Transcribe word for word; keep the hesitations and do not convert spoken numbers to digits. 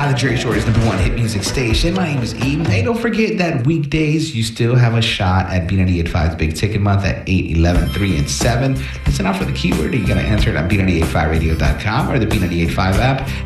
the Jersey Shore's number one hit music station. My name is Eden. Hey, don't forget that weekdays you still have a shot at B ninety-eight point five's Big Ticket Month at eight, eleven, three, and seven. Listen out for the keyword. You got to answer it on B nine eight five radio dot com or the B nine eight five app.